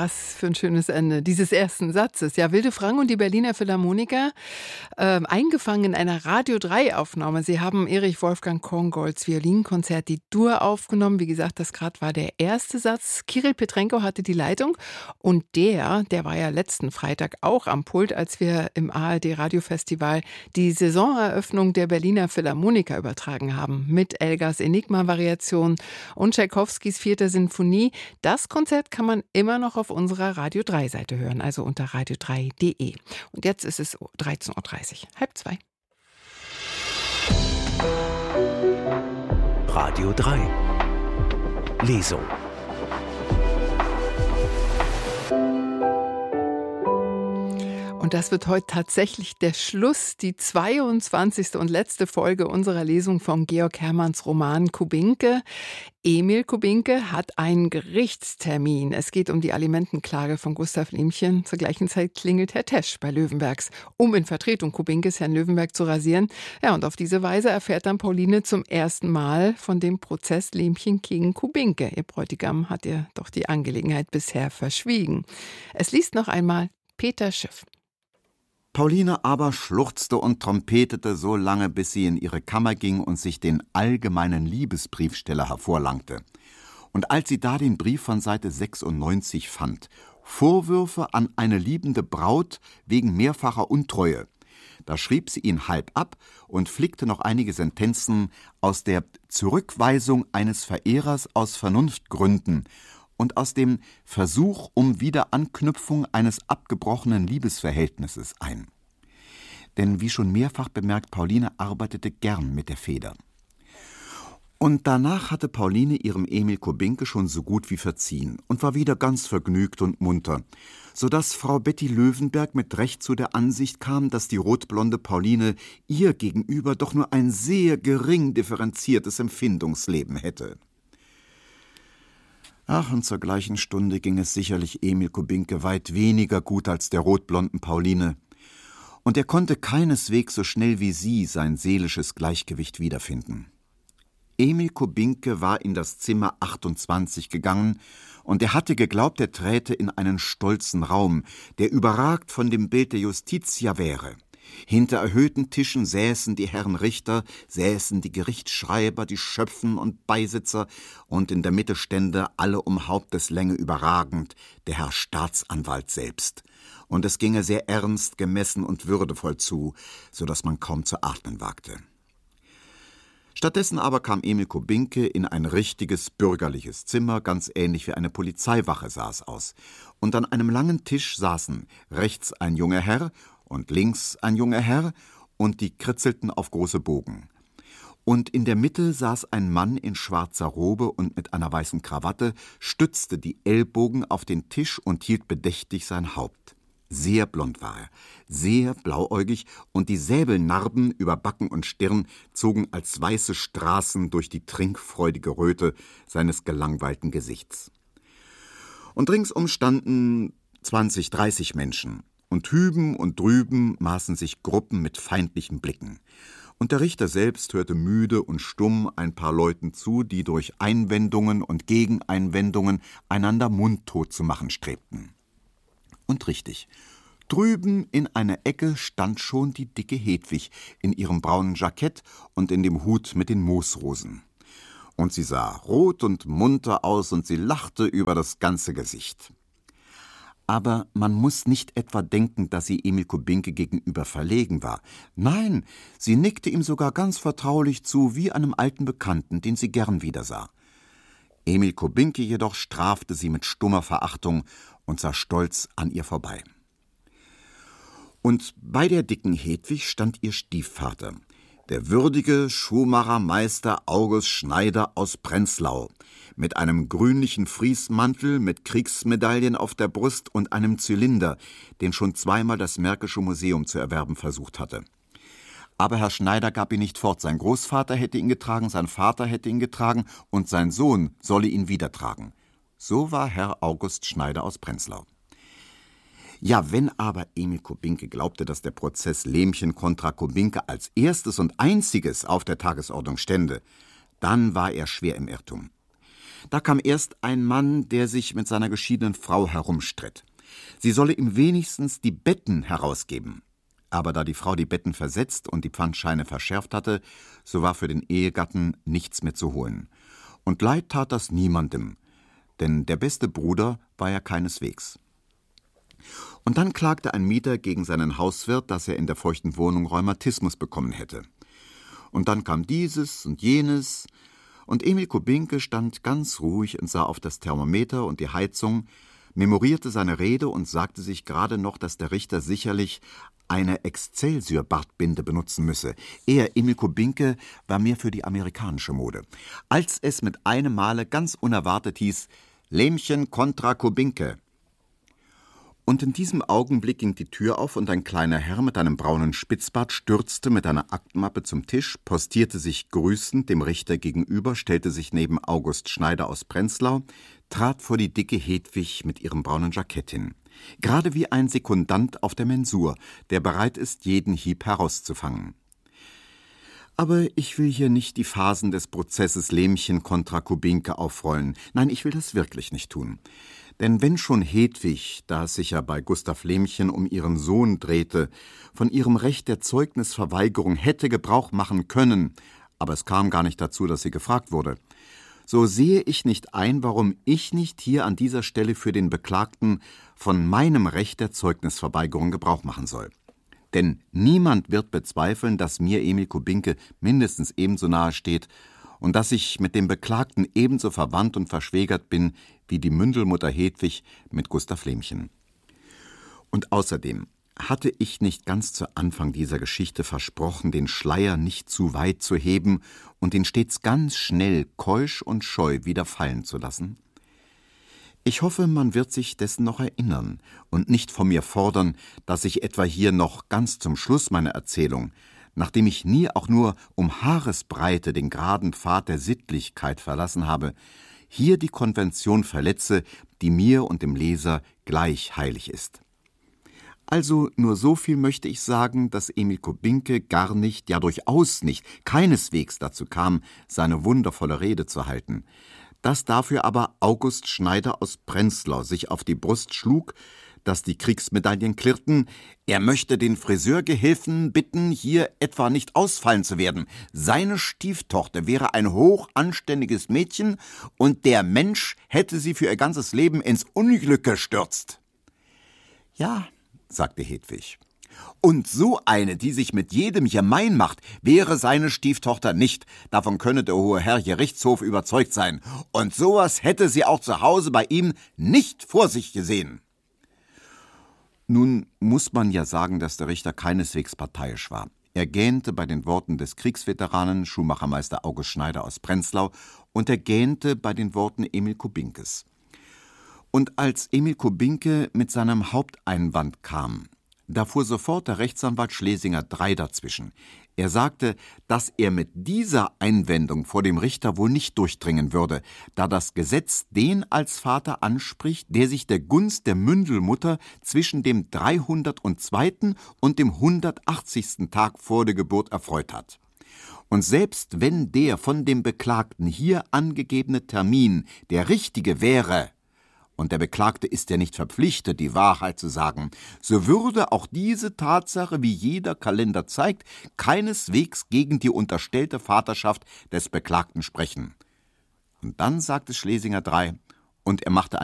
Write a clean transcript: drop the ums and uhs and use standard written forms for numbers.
was für ein schönes Ende dieses ersten Satzes. Ja, Wilde Frank und die Berliner Philharmoniker, eingefangen in einer Radio-3-Aufnahme. Sie haben Erich Wolfgang Korngolds Violinkonzert die Dur aufgenommen. Wie gesagt, das gerade war der erste Satz. Kirill Petrenko hatte die Leitung und der war ja letzten Freitag auch am Pult, als wir im ARD-Radiofestival die Saisoneröffnung der Berliner Philharmoniker übertragen haben. Mit Elgars Enigma-Variation und Tschaikowskis 4. Sinfonie. Das Konzert kann man immer noch auf unserer Radio 3-Seite hören, also unter radio3.de. Und jetzt ist es 13.30 Uhr, 1:30. Radio 3 Lesung. Und das wird heute tatsächlich der Schluss, die 22. und letzte Folge unserer Lesung von Georg Hermanns Roman Kubinke. Emil Kubinke hat einen Gerichtstermin. Es geht um die Alimentenklage von Gustav Lämmchen. Zur gleichen Zeit klingelt Herr Tesch bei Löwenbergs, um in Vertretung Kubinkes Herrn Löwenberg zu rasieren. Ja, und auf diese Weise erfährt dann Pauline zum ersten Mal von dem Prozess Lämmchen gegen Kubinke. Ihr Bräutigam hat ihr doch die Angelegenheit bisher verschwiegen. Es liest noch einmal Peter Schiff. Pauline aber schluchzte und trompetete so lange, bis sie in ihre Kammer ging und sich den allgemeinen Liebesbriefsteller hervorlangte. Und als sie da den Brief von Seite 96 fand, Vorwürfe an eine liebende Braut wegen mehrfacher Untreue, da schrieb sie ihn halb ab und flickte noch einige Sentenzen aus der Zurückweisung eines Verehrers aus Vernunftgründen und aus dem Versuch um Wiederanknüpfung eines abgebrochenen Liebesverhältnisses ein. Denn wie schon mehrfach bemerkt, Pauline arbeitete gern mit der Feder. Und danach hatte Pauline ihrem Emil Kubinke schon so gut wie verziehen und war wieder ganz vergnügt und munter, sodass Frau Betty Löwenberg mit Recht zu der Ansicht kam, dass die rotblonde Pauline ihr gegenüber doch nur ein sehr gering differenziertes Empfindungsleben hätte. Ach, und zur gleichen Stunde ging es sicherlich Emil Kubinke weit weniger gut als der rotblonden Pauline. Und er konnte keineswegs so schnell wie sie sein seelisches Gleichgewicht wiederfinden. Emil Kubinke war in das Zimmer 28 gegangen und er hatte geglaubt, er träte in einen stolzen Raum, der überragt von dem Bild der Justitia wäre. Hinter erhöhten Tischen säßen die Herren Richter, säßen die Gerichtsschreiber, die Schöpfen und Beisitzer, und in der Mitte stände, alle um Haupteslänge überragend, der Herr Staatsanwalt selbst. Und es ginge sehr ernst, gemessen und würdevoll zu, so dass man kaum zu atmen wagte. Stattdessen aber kam Emil Kubinke in ein richtiges bürgerliches Zimmer, ganz ähnlich wie eine Polizeiwache sah es aus. Und an einem langen Tisch saßen rechts ein junger Herr und links ein junger Herr, und die kritzelten auf große Bogen. Und in der Mitte saß ein Mann in schwarzer Robe und mit einer weißen Krawatte, stützte die Ellbogen auf den Tisch und hielt bedächtig sein Haupt. Sehr blond war er, sehr blauäugig, und die Säbelnarben über Backen und Stirn zogen als weiße Straßen durch die trinkfreudige Röte seines gelangweilten Gesichts. Und ringsum standen 20, 30 Menschen, und hüben und drüben maßen sich Gruppen mit feindlichen Blicken. Und der Richter selbst hörte müde und stumm ein paar Leuten zu, die durch Einwendungen und Gegeneinwendungen einander mundtot zu machen strebten. Und richtig, drüben in einer Ecke stand schon die dicke Hedwig in ihrem braunen Jackett und in dem Hut mit den Moosrosen. Und sie sah rot und munter aus und sie lachte über das ganze Gesicht. Aber man muss nicht etwa denken, dass sie Emil Kubinke gegenüber verlegen war. Nein, sie nickte ihm sogar ganz vertraulich zu, wie einem alten Bekannten, den sie gern wiedersah. Emil Kubinke jedoch strafte sie mit stummer Verachtung und sah stolz an ihr vorbei. Und bei der dicken Hedwig stand ihr Stiefvater, der würdige Schuhmachermeister August Schneider aus Prenzlau, mit einem grünlichen Friesmantel mit Kriegsmedaillen auf der Brust und einem Zylinder, den schon zweimal das Märkische Museum zu erwerben versucht hatte. Aber Herr Schneider gab ihn nicht fort. Sein Großvater hätte ihn getragen, sein Vater hätte ihn getragen und sein Sohn solle ihn wieder tragen. So war Herr August Schneider aus Prenzlau. Ja, wenn aber Emil Kubinke glaubte, dass der Prozess Lämmchen kontra Kubinke als erstes und einziges auf der Tagesordnung stände, dann war er schwer im Irrtum. Da kam erst ein Mann, der sich mit seiner geschiedenen Frau herumstritt. Sie solle ihm wenigstens die Betten herausgeben. Aber da die Frau die Betten versetzt und die Pfandscheine verschärft hatte, so war für den Ehegatten nichts mehr zu holen. Und leid tat das niemandem, denn der beste Bruder war er keineswegs. Und dann klagte ein Mieter gegen seinen Hauswirt, dass er in der feuchten Wohnung Rheumatismus bekommen hätte. Und dann kam dieses und jenes, und Emil Kubinke stand ganz ruhig und sah auf das Thermometer und die Heizung, memorierte seine Rede und sagte sich gerade noch, dass der Richter sicherlich eine Excelsior-Bartbinde benutzen müsse. Er, Emil Kubinke, war mehr für die amerikanische Mode. Als es mit einem Male ganz unerwartet hieß, Lämmchen kontra Kubinke. Und in diesem Augenblick ging die Tür auf und ein kleiner Herr mit einem braunen Spitzbart stürzte mit einer Aktenmappe zum Tisch, postierte sich grüßend dem Richter gegenüber, stellte sich neben August Schneider aus Prenzlau, trat vor die dicke Hedwig mit ihrem braunen Jackett hin. Gerade wie ein Sekundant auf der Mensur, der bereit ist, jeden Hieb herauszufangen. Aber ich will hier nicht die Phasen des Prozesses Lämmchen kontra Kubinke aufrollen. Nein, ich will das wirklich nicht tun. Denn wenn schon Hedwig, da es sich ja bei Gustav Lämmchen um ihren Sohn drehte, von ihrem Recht der Zeugnisverweigerung hätte Gebrauch machen können, aber es kam gar nicht dazu, dass sie gefragt wurde, so sehe ich nicht ein, warum ich nicht hier an dieser Stelle für den Beklagten von meinem Recht der Zeugnisverweigerung Gebrauch machen soll. Denn niemand wird bezweifeln, dass mir Emil Kubinke mindestens ebenso nahe steht und dass ich mit dem Beklagten ebenso verwandt und verschwägert bin wie die Mündelmutter Hedwig mit Gustav Lämmchen. Und außerdem hatte ich nicht ganz zu Anfang dieser Geschichte versprochen, den Schleier nicht zu weit zu heben und ihn stets ganz schnell, keusch und scheu wieder fallen zu lassen? Ich hoffe, man wird sich dessen noch erinnern und nicht von mir fordern, dass ich etwa hier noch ganz zum Schluss meiner Erzählung, nachdem ich nie auch nur um Haaresbreite den geraden Pfad der Sittlichkeit verlassen habe, hier die Konvention verletze, die mir und dem Leser gleich heilig ist. Also nur so viel möchte ich sagen, dass Emil Kubinke gar nicht, ja durchaus nicht, keineswegs dazu kam, seine wundervolle Rede zu halten. Dass dafür aber August Schneider aus Prenzlau sich auf die Brust schlug, dass die Kriegsmedaillen klirrten, er möchte den Friseurgehilfen bitten, hier etwa nicht ausfallen zu werden. Seine Stieftochter wäre ein hochanständiges Mädchen und der Mensch hätte sie für ihr ganzes Leben ins Unglück gestürzt. Ja, sagte Hedwig. Und so eine, die sich mit jedem gemein macht, wäre seine Stieftochter nicht. Davon könne der hohe Herr Gerichtshof überzeugt sein. Und sowas hätte sie auch zu Hause bei ihm nicht vor sich gesehen. Nun muss man ja sagen, dass der Richter keineswegs parteiisch war. Er gähnte bei den Worten des Kriegsveteranen Schuhmachermeister August Schneider aus Prenzlau und er gähnte bei den Worten Emil Kubinkes. Und als Emil Kubinke mit seinem Haupteinwand kam, da fuhr sofort der Rechtsanwalt Schlesinger III dazwischen. Er sagte, dass er mit dieser Einwendung vor dem Richter wohl nicht durchdringen würde, da das Gesetz den als Vater anspricht, der sich der Gunst der Mündelmutter zwischen dem 302. und dem 180. Tag vor der Geburt erfreut hat. Und selbst wenn der von dem Beklagten hier angegebene Termin der richtige wäre, und der Beklagte ist ja nicht verpflichtet, die Wahrheit zu sagen, so würde auch diese Tatsache, wie jeder Kalender zeigt, keineswegs gegen die unterstellte Vaterschaft des Beklagten sprechen. Und dann sagte Schlesinger III, und er machte